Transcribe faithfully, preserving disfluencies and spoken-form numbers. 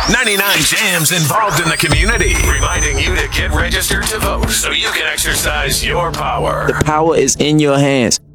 ninety-nine Jams involved in the community, reminding you to get registered to vote so you can exercise your power. The power is in your hands.